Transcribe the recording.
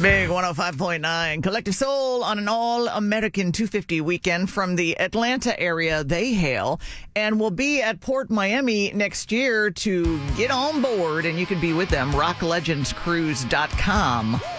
Big 105.9 Collective Soul on an all-American 250 weekend from the Atlanta area. They hail and will be at Port Miami next year to get on board, and you can be with them. RockLegendsCruise.com.